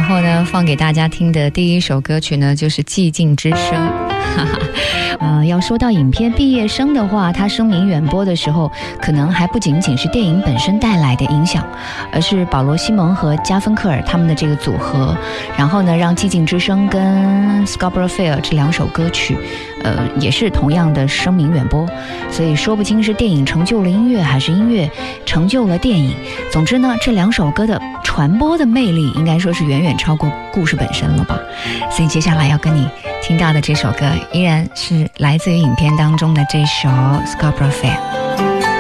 后呢，放给大家听的第一首歌曲呢，就是《寂静之声》。要说到影片《毕业生》的话，它声名远播的时候，可能还不仅仅是电影本身带来的影响，而是保罗·西蒙和加芬克尔他们的这个组合，然后呢，让《寂静之声》跟《Scarborough Fair》这两首歌曲，也是同样的声名远播。所以说不清是电影成就了音乐，还是音乐成就了电影。总之呢，这两首歌的传播的魅力，应该说是远远超过故事本身了吧。所以接下来要跟你听到的这首歌，依然是来自于影片当中的这首《Scarborough Fair》。